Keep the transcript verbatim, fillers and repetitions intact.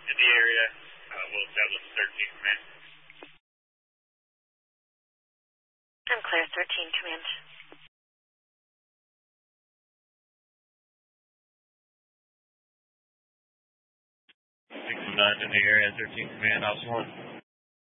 in the area. Uh, we'll establish thirteen command. I'm clear, thirteen command. six nine in the area, thirteen command, Ops one.